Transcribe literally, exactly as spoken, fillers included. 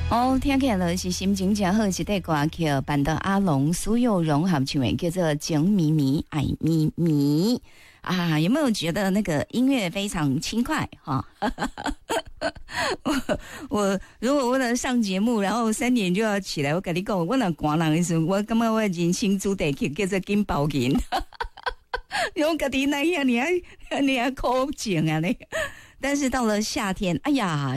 哦，听起来是心情真好，一首歌曲办到阿龙、苏有容合唱的，叫做《情迷迷爱咪咪》啊，有没有觉得那个音乐非常轻快哈？我我如果我能上节目，然后三点就要起来，我跟你讲，我那寒人的时候，我感觉我人生主题曲叫做《金包银》，我家己那样你还你还苦情啊你，但是到了夏天，哎呀。